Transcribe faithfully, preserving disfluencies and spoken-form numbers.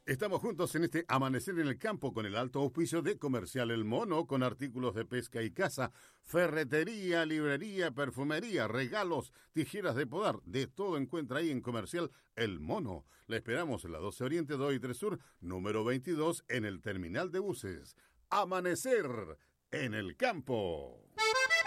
Estamos juntos en este amanecer en el campo con el alto auspicio de Comercial El Mono, con artículos de pesca y caza, ferretería, librería, perfumería, regalos, tijeras de podar, de todo encuentra ahí en Comercial El Mono. Le esperamos en la doce Oriente, dos y tres Sur, número veintidós, en el terminal de buses. Amanecer en el campo.